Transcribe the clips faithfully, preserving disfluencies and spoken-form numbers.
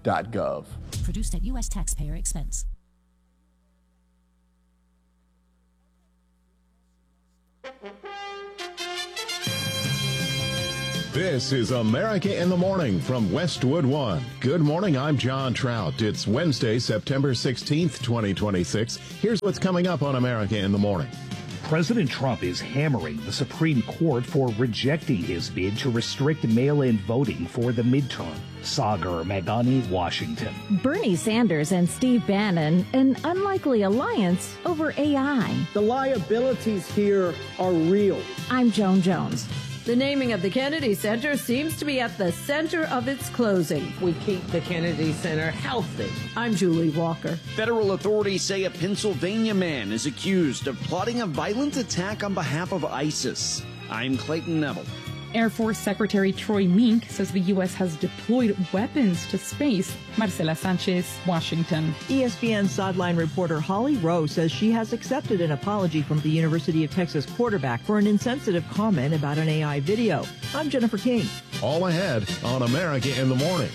dot gov. Produced at U S taxpayer expense. This is America in the Morning from Westwood One. Good morning, I'm John Trout. It's Wednesday, September sixteenth, twenty twenty-six. Here's what's coming up on America in the Morning. President Trump is hammering the Supreme Court for rejecting his bid to restrict mail-in voting for the midterm. Sagar Meghani, Washington. Bernie Sanders and Steve Bannon, an unlikely alliance over A I. The liabilities here are real. I'm Joan Jones. The naming of the Kennedy Center seems to be at the center of its closing. We keep the Kennedy Center healthy. I'm Julie Walker. Federal authorities say a Pennsylvania man is accused of plotting a violent attack on behalf of ISIS. I'm Clayton Neville. Air Force Secretary Troy Mink says the U S has deployed weapons to space. Marcela Sanchez, Washington. E S P N sideline reporter Holly Rowe says she has accepted an apology from the University of Texas quarterback for an insensitive comment about an A I video. I'm Jennifer King. All ahead on America in the Morning.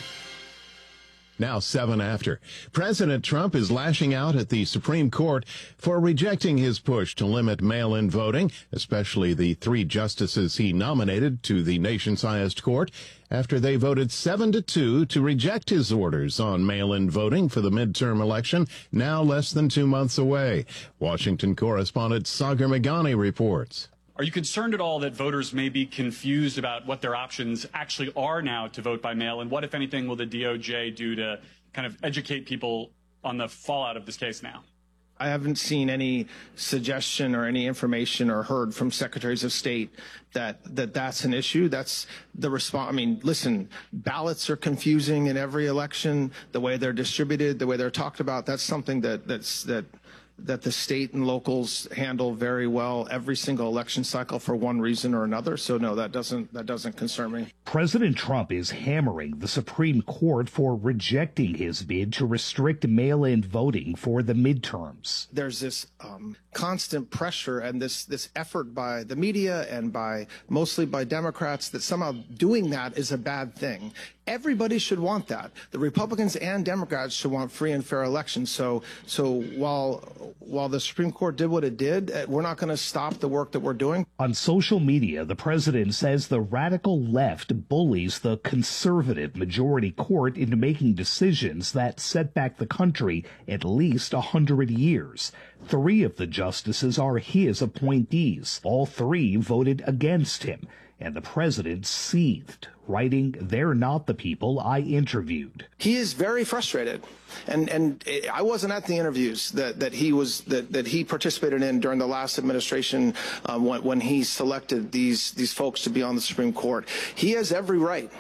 Now seven after. President Trump is lashing out at the Supreme Court for rejecting his push to limit mail-in voting, especially the three justices he nominated to the nation's highest court, after they voted seven to two to reject his orders on mail-in voting for the midterm election, now less than two months away. Washington correspondent Sagar Meghani reports. Are you concerned at all that voters may be confused about what their options actually are now to vote by mail? And what, if anything, will the D O J do to kind of educate people on the fallout of this case now? I haven't seen any suggestion or any information or heard from secretaries of state that, that that's an issue. That's the response. I mean, listen, ballots are confusing in every election. The way they're distributed, the way they're talked about, that's something that, that's, that, that the state and locals handle very well every single election cycle for one reason or another. So no, that doesn't that doesn't concern me. President Trump is hammering the Supreme Court for rejecting his bid to restrict mail-in voting for the midterms. There's this um, constant pressure and this this effort by the media and by mostly by Democrats that somehow doing that is a bad thing. Everybody should want that. The Republicans and Democrats should want free and fair elections. So, so while while the Supreme Court did what it did, we're not going to stop the work that we're doing. On social media, the president says the radical left bullies the conservative majority court into making decisions that set back the country at least a hundred years. Three of the justices are his appointees. All three voted against him. And the president seethed, writing, "They're not the people I interviewed." He is very frustrated. And and I wasn't at the interviews that, that he was that, that he participated in during the last administration um, when, when he selected these these folks to be on the Supreme Court. He has every right.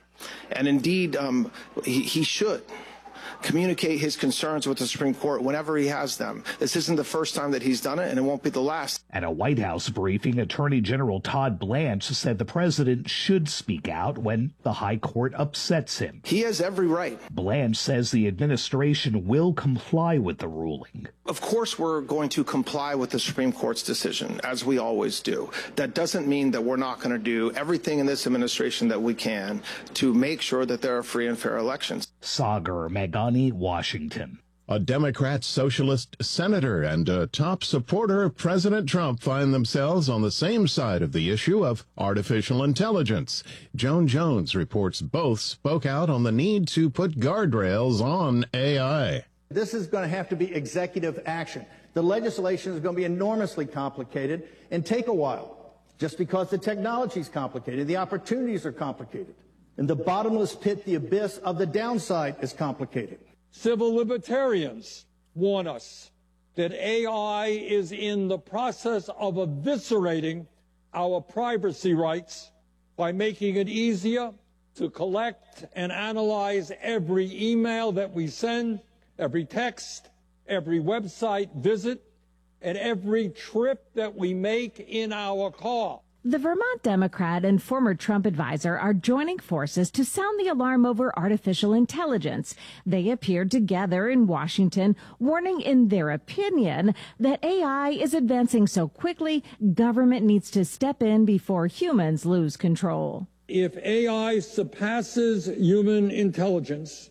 And indeed, um, he, he should communicate his concerns with the Supreme Court whenever he has them. This isn't the first time that he's done it, and it won't be the last. At a White House briefing, Attorney General Todd Blanche said the president should speak out when the high court upsets him. He has every right. Blanche says the administration will comply with the ruling. Of course we're going to comply with the Supreme Court's decision, as we always do. That doesn't mean that we're not going to do everything in this administration that we can to make sure that there are free and fair elections. Sagar Meghani, Washington. A Democrat socialist senator and a top supporter of President Trump find themselves on the same side of the issue of artificial intelligence. Joan Jones reports both spoke out on the need to put guardrails on A I. This is going to have to be executive action. The legislation is going to be enormously complicated and take a while, just because the technology is complicated, the opportunities are complicated, and the bottomless pit, the abyss of the downside is complicated. Civil libertarians warn us that A I is in the process of eviscerating our privacy rights by making it easier to collect and analyze every email that we send, every text, every website visit, and every trip that we make in our car. The Vermont Democrat and former Trump advisor are joining forces to sound the alarm over artificial intelligence. They appeared together in Washington, warning in their opinion that A I is advancing so quickly, government needs to step in before humans lose control. If A I surpasses human intelligence,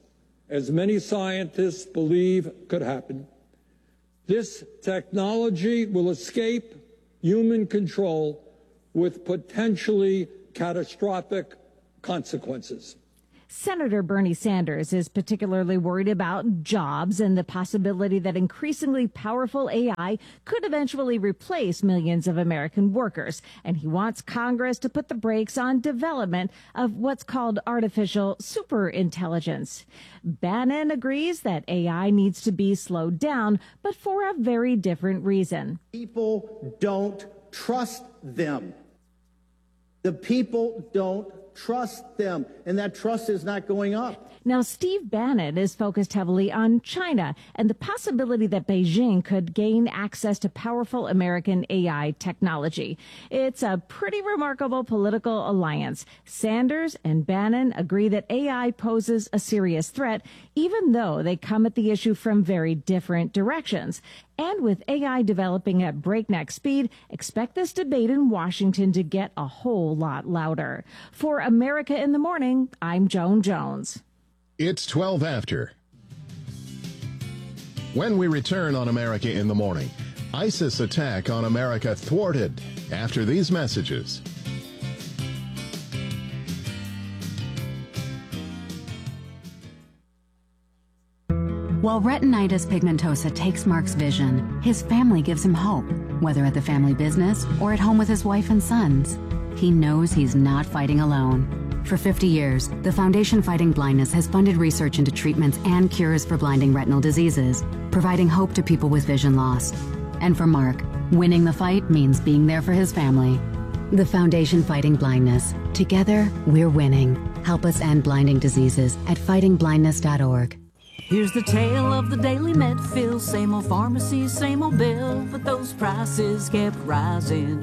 as many scientists believe could happen, this technology will escape human control with potentially catastrophic consequences. Senator Bernie Sanders is particularly worried about jobs and the possibility that increasingly powerful A I could eventually replace millions of American workers. And he wants Congress to put the brakes on development of what's called artificial superintelligence. Bannon agrees that A I needs to be slowed down, but for a very different reason. People don't trust them. The people don't trust them, and that trust is not going up. Now, Steve Bannon is focused heavily on China and the possibility that Beijing could gain access to powerful American A I technology. It's a pretty remarkable political alliance. Sanders and Bannon agree that A I poses a serious threat, even though they come at the issue from very different directions. And with A I developing at breakneck speed, expect this debate in Washington to get a whole lot louder. For America in the Morning, I'm Joan Jones. It's twelve after. When we return on America in the Morning, ISIS attack on America thwarted after these messages. While retinitis pigmentosa takes Mark's vision, his family gives him hope, whether at the family business or at home with his wife and sons. He knows he's not fighting alone. For fifty years, the Foundation Fighting Blindness has funded research into treatments and cures for blinding retinal diseases, providing hope to people with vision loss. And for Mark, winning the fight means being there for his family. The Foundation Fighting Blindness. Together, we're winning. Help us end blinding diseases at fighting blindness dot org. Here's the tale of the daily Medfill. Same old pharmacy, same old bill, but those prices kept rising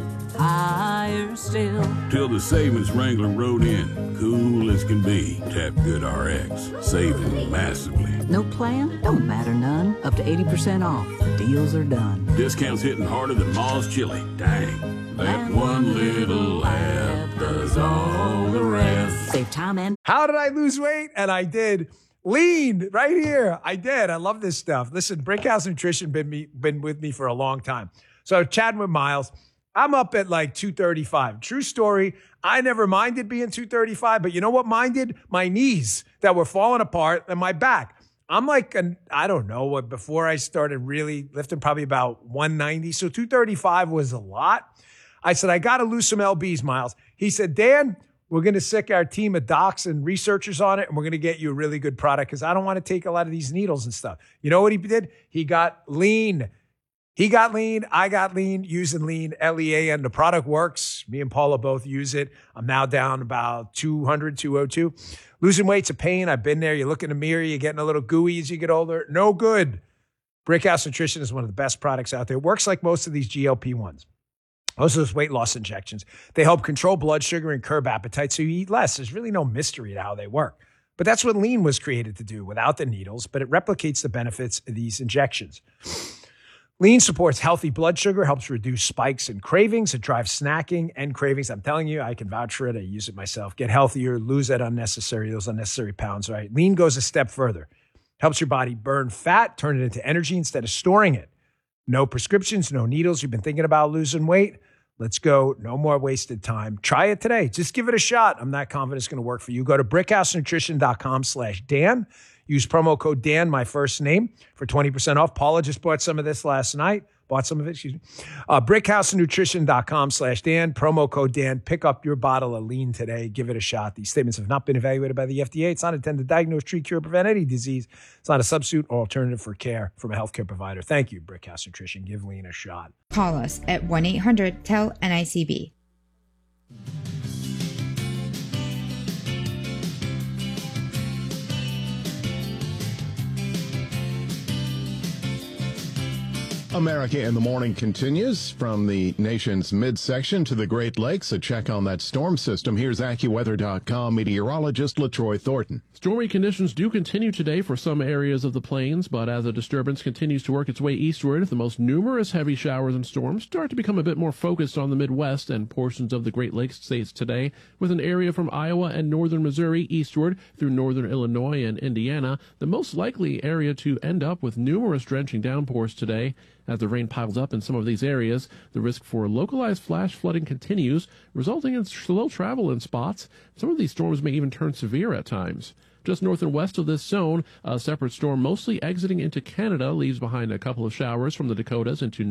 higher still. Till the savings wrangler rode in, cool as can be. Tap GoodRx, saving massively. No plan? Don't matter none. Up to eighty percent off. The deals are done. Discounts hitting harder than Ma's chili. Dang. That one little app does all the rest. Save time and... How did I lose weight? And I did. Lean right here. I did. I love this stuff. Listen, Brickhouse Nutrition been me been with me for a long time. So chatting with Miles, I'm up at like two thirty-five. True story. I never minded being two thirty-five, but you know what minded? My knees that were falling apart and my back. I'm like, an, I don't know what, before I started really lifting, probably about one ninety. So two thirty-five was a lot. I said, I got to lose some L Bs, Miles. He said, Dan, we're going to sick our team of docs and researchers on it, and we're going to get you a really good product because I don't want to take a lot of these needles and stuff. You know what he did? He got lean. He got lean. I got lean using lean, L E A N. The product works. Me and Paula both use it. I'm now down about two hundred, two oh two. Losing weight's a pain. I've been there. You look in the mirror, you're getting a little gooey as you get older. No good. Brickhouse Nutrition is one of the best products out there. It works like most of these G L P ones. Most of those weight loss injections. They help control blood sugar and curb appetite so you eat less. There's really no mystery to how they work. But that's what lean was created to do without the needles, but it replicates the benefits of these injections. Lean supports healthy blood sugar, helps reduce spikes and cravings. It drives snacking and cravings. I'm telling you, I can vouch for it. I use it myself. Get healthier, lose that unnecessary, those unnecessary pounds, right? Lean goes a step further. Helps your body burn fat, turn it into energy instead of storing it. No prescriptions, no needles. You've been thinking about losing weight? Let's go. No more wasted time. Try it today. Just give it a shot. I'm not confident it's going to work for you. Go to brickhousenutrition.com slash Dan. Use promo code Dan, my first name, for twenty percent off. Paula just bought some of this last night. Bought some of it, excuse me. Uh, brickhousenutrition.com slash Dan. Promo code Dan. Pick up your bottle of lean today. Give it a shot. These statements have not been evaluated by the F D A. It's not intended to diagnose, treat, cure, prevent any disease. It's not a substitute or alternative for care from a healthcare provider. Thank you, Brickhouse Nutrition. Give lean a shot. Call us at one eight hundred T E L N I C B. America in the Morning continues from the nation's midsection to the Great Lakes. A check on that storm system. Here's AccuWeather dot com meteorologist LaTroy Thornton. Stormy conditions do continue today for some areas of the plains, but as a disturbance continues to work its way eastward, the most numerous heavy showers and storms start to become a bit more focused on the Midwest and portions of the Great Lakes states today, with an area from Iowa and northern Missouri eastward through northern Illinois and Indiana, the most likely area to end up with numerous drenching downpours today. As the rain piles up in some of these areas, the risk for localized flash flooding continues, resulting in slow travel in spots. Some of these storms may even turn severe at times. Just north and west of this zone, a separate storm mostly exiting into Canada leaves behind a couple of showers from the Dakotas into